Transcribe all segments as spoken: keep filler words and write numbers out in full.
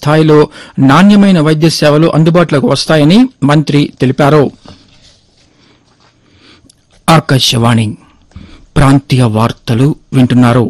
స్థాయిలో నాణ్యమైన వైద్య సేవలు అందుబాటులోకి వస్తాయని మంత్రి తెలిపారు. ఆకాశవాణి ప్రాంతీయ వార్తలు వింటున్నారు.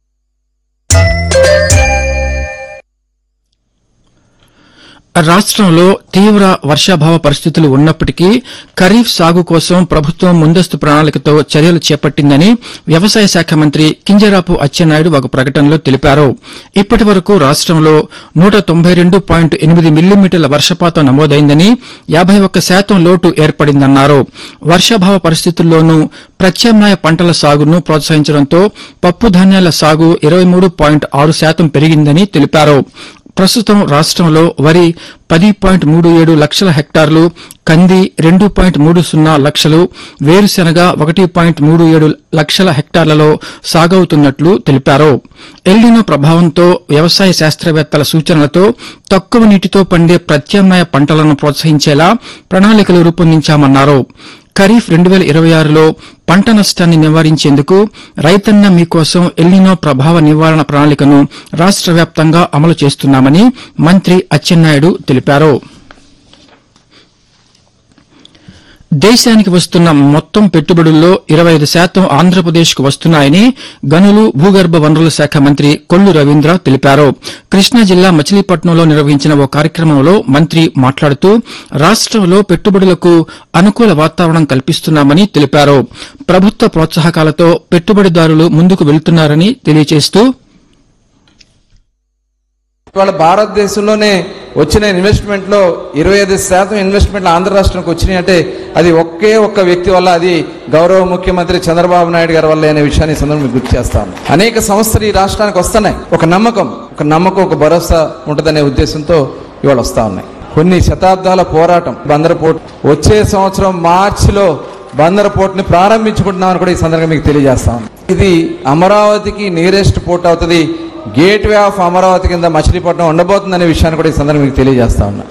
రాష్టంలో తీవ్ర వర్షాభావ పరిస్థితులు ఉన్నప్పటికీ ఖరీఫ్ సాగు కోసం ప్రభుత్వం ముందస్తు ప్రణాళికతో చర్యలు చేపట్టిందని వ్యవసాయ శాఖ మంత్రి కింజరాపు అచ్చెన్నాయుడు ఒక ప్రకటనలో తెలిపారు. ఇప్పటి వరకు రాష్టంలో నూట తొంభై రెండు పాయింట్ ఎనిమిది మిల్లీమీటర్ల వర్షపాతం నమోదైందని యాబై ఒక్క శాతం లోటు ఏర్పడిందన్నారు. వర్షాభావ పరిస్థితుల్లోనూ ప్రత్యామ్నాయ పంటల సాగును ప్రోత్సహించడంతో పప్పు ధాన్యాల సాగు ఇరవై మూడు పాయింట్ ఆరు శాతం పెరిగిందని తెలిపారు. ప్రస్తుతం రాష్టంలో వరి పది పాయింట్ మూడు ఏడు లక్షల హెక్టార్లు, కంది రెండు పాయింట్ మూడు సున్నా లక్షలు, వేరుశెనగ ఒకటి పాయింట్ మూడు ఏడు లక్షల హెక్టార్లలో సాగవుతున్నట్లు తెలిపారు. ఎల్నినో ప్రభావంతో వ్యవసాయ శాస్త్రవేత్తల సూచనలతో తక్కువ నీటితో పండే ప్రత్యామ్నాయ పంటలను ప్రోత్సహించేలా ప్రణాళికలు రూపొందించామన్నారు. ఖరీఫ్ రెండు వేల ఇరవై ఆరులో పంట నష్టాన్ని నివారించేందుకు రైతన్న మీకోసం ఎల్నినో ప్రభావ నివారణ ప్రణాళికను రాష్ట వ్యాప్తంగా అమలు చేస్తున్నామని మంత్రి అచ్చెన్నాయుడు తెలిపారు. దేశానికి వస్తున్న మొత్తం పెట్టుబడుల్లో ఇరవై ఐదు శాతం ఆంధ్రప్రదేశ్కు వస్తున్నాయని గనులు భూగర్భ వనరుల శాఖ మంత్రి కొల్లు రవీంద్ర తెలిపారు. కృష్ణా జిల్లా మచిలీపట్నంలో నిర్వహించిన ఓ కార్యక్రమంలో మంత్రి మాట్లాడుతూ రాష్టంలో పెట్టుబడులకు అనుకూల వాతావరణం కల్పిస్తున్నామని తెలిపారు. ప్రభుత్వ ప్రోత్సాహకాలతో పెట్టుబడిదారులు ముందుకు వెళుతున్నారని తెలియజేస్తూ ఇవాళ భారతదేశంలోనే వచ్చిన ఇన్వెస్ట్మెంట్ లో ఇరవై ఐదు శాతం ఇన్వెస్ట్మెంట్ ఆంధ్ర రాష్ట్రానికి వచ్చినాయి అంటే అది ఒకే ఒక్క వ్యక్తి వల్ల, అది గౌరవ ముఖ్యమంత్రి చంద్రబాబు నాయుడు గారి వల్ల అనే విషయాన్ని సందర్భంగా గుర్తు చేస్తాను. అనేక సంస్థలు ఈ రాష్ట్రానికి వస్తున్నాయి. ఒక నమ్మకం ఒక నమ్మకం ఒక భరోసా ఉంటుందనే ఉద్దేశంతో ఇవాళ వస్తా ఉన్నాయి. కొన్ని శతాబ్దాల పోరాటం బందర్ పోర్ట్ వచ్చే సంవత్సరం మార్చిలో బందర్ పోర్ట్ ని ప్రారంభించుకుంటున్నామని కూడా ఈ సందర్భంగా మీకు తెలియజేస్తాను. ఇది అమరావతికి నియరెస్ట్ పోర్ట్ అవుతుంది. గేట్ వే ఆఫ్ అమరావతి కింద మచిలీపట్నం ఉండబోతుందనే విషయాన్ని కూడా ఈ సందర్భంగా మీకు తెలియజేస్తా ఉన్నా.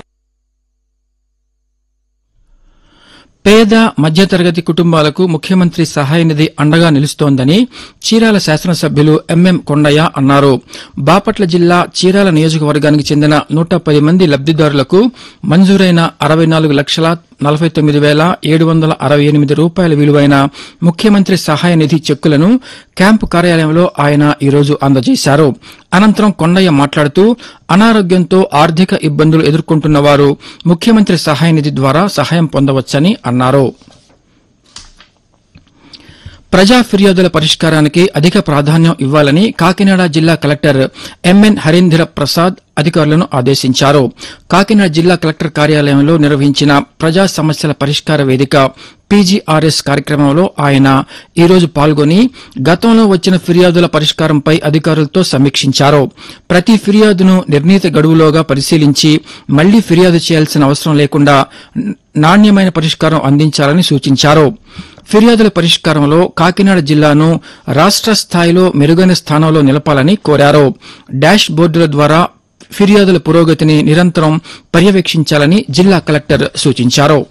పేద మధ్యతరగతి కుటుంబాలకు ముఖ్యమంత్రి సహాయ నిధి అండగా నిలుస్తోందని చీరాల శాసనసభ్యులు ఎంఎం కొండయ్య అన్నారు. బాపట్ల జిల్లా చీరాల నియోజకవర్గానికి చెందిన నూట పది మంది లబ్దిదారులకు మంజూరైన అరవై నాలుగు లక్షల నలభై తొమ్మిది వేల ఏడు వందల అరవై ఎనిమిది రూపాయల విలువైన ముఖ్యమంత్రి సహాయ నిధి చెక్కులను క్యాంపు కార్యాలయంలో ఆయన ఈరోజు అందజేశారు. అనంతరం కొండయ్య మాట్లాడుతూ అనారోగ్యంతో ఆర్థిక ఇబ్బందులు ఎదుర్కొంటున్న వారు ముఖ్యమంత్రి సహాయ నిధి ద్వారా సహాయం పొందవచ్చని అన్నారు. ప్రజా ఫిర్యాదుల పరిష్కారానికి అధిక ప్రాధాన్యం ఇవ్వాలని కాకినాడ జిల్లా కలెక్టర్ ఎంఎన్ హరీంద్ర ప్రసాద్ అధికారులను ఆదేశించారు. కాకినాడ జిల్లా కలెక్టర్ కార్యాలయంలో నిర్వహించిన ప్రజా సమస్యల పరిష్కార వేదిక పీజీఆర్ఎస్ కార్యక్రమంలో ఆయన ఈరోజు పాల్గొని గతంలో వచ్చిన ఫిర్యాదుల పరిష్కారంపై అధికారులతో సమీక్షించారు. ప్రతి ఫిర్యాదును నిర్ణీత గడువులోగా పరిశీలించి మళ్లీ ఫిర్యాదు చేయాల్సిన అవసరం లేకుండా నాణ్యమైన పరిష్కారం అందించాలని సూచించారు. ఫిర్యాదుల పరిష్కారంలో కాకినాడ జిల్లాను రాష్ట స్థాయిలో మెరుగైన స్థానంలో నిలపాలని కోరారు. డాష్ బోర్డుల ద్వారా ఫిర్యాదుల పురోగతిని నిరంతరం పర్యవేక్షించాలని జిల్లా కలెక్టర్ సూచించారు.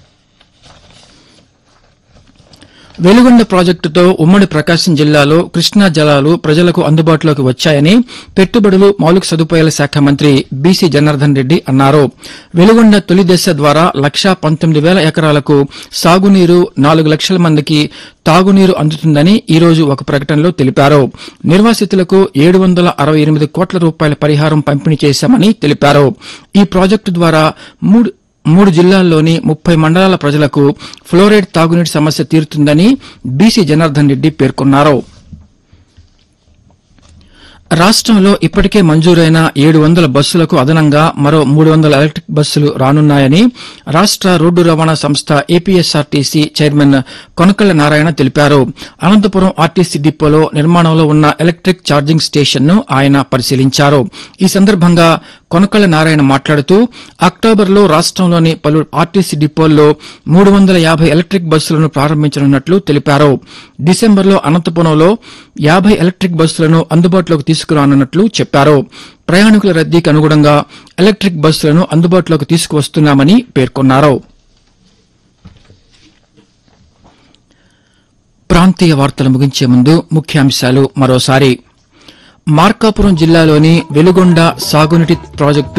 వెలుగొండ ప్రాజెక్టుతో ఉమ్మడి ప్రకాశం జిల్లాలో కృష్ణా జలాలు ప్రజలకు అందుబాటులోకి వచ్చాయని పెట్టుబడులు మౌలిక సదుపాయాల శాఖ మంత్రి బీసీ జనార్దన్ రెడ్డి అన్నారు. వెలుగొండ తొలి దశ ద్వారా లక్షా పంతొమ్మిది వేల ఎకరాలకు సాగునీరు, నాలుగు లక్షల మందికి తాగునీరు అందుతుందని ఈరోజు ఒక ప్రకటనలో తెలిపారు. నిర్వాసితులకు ఏడు వందల అరవై ఎనిమిది కోట్ల రూపాయల పరిహారం పంపిణీ చేశామని తెలిపారు. ఈ ప్రాజెక్టు ద్వారా మూడు మూడు జిల్లాల్లోని ముప్పై మండలాల ప్రజలకు ఫ్లోరైడ్ తాగునీటి సమస్య తీరుతుందని బీసీ జనార్దన్ రెడ్డి పేర్కొన్నారు. రాష్టంలో ఇప్పటికే మంజూరైన ఏడు వందల బస్సులకు అదనంగా మరో మూడు వందల ఎలక్టిక్ బస్సులు రానున్నాయని రాష్ట రోడ్డు రవాణా సంస్థ ఏపీఎస్ఆర్టీసీ చైర్మన్ కొనకళ్ల నారాయణ తెలిపారు. అనంతపురం ఆర్టీసీ డిపోలో నిర్మాణంలో ఉన్న ఎలక్టిక్ ఛార్జింగ్ స్టేషన్ ను ఆయన పరిశీలించారు. ఈ సందర్భంగా కొనకళ్ల నారాయణ మాట్లాడుతూ అక్టోబర్లో రాష్టంలోని పలు ఆర్టీసీ డిపోల్లో మూడు వందల యాభై ఎలక్టిక్ బస్సులను ప్రారంభించనున్నట్లు తెలిపారు. డిసెంబర్లో అనంతపురంలో యాభై ఎలక్టిక్ బస్సులను అందుబాటులోకి తీసుకురానున్నట్లు చెప్పారు. ప్రయాణికుల రద్దీకి అనుగుణంగా ఎలక్టిక్ బస్సులను అందుబాటులోకి తీసుకువస్తున్నామని పేర్కొన్నారు. ప్రాంతీయ వార్తలు ముగించే ముందు ముఖ్యాంశాలు మరోసారి. మార్కాపురం జిల్లాలోని వెలుగొండ సాగునీటి ప్రాజెక్టు